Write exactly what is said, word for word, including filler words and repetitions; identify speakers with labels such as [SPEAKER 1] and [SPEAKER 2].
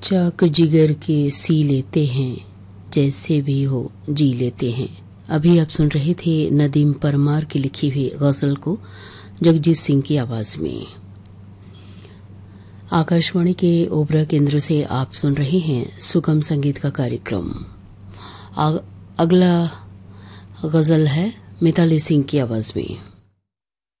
[SPEAKER 1] चाक जिगर के सी लेते हैं, जैसे भी हो जी लेते हैं। अभी आप सुन रहे थे नदीम परमार की लिखी हुई गजल को जगजीत सिंह की आवाज में। आकाशवाणी के ओबरा केंद्र से आप सुन रहे हैं सुगम संगीत का कार्यक्रम। अगला गजल है मिताली सिंह की आवाज में।